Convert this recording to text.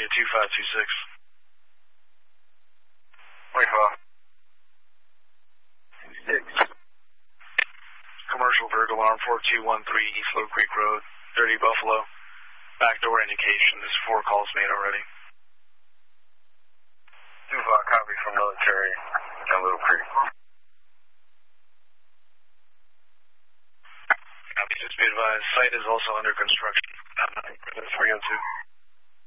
2526. Wait, Commercial vehicle alarm 4213 East Low Creek Road, Dirty Buffalo. Backdoor indication. There's 4 calls made already. 2-5 copy from military and Little Creek. Copy, just be advised. Site is also under construction. 302.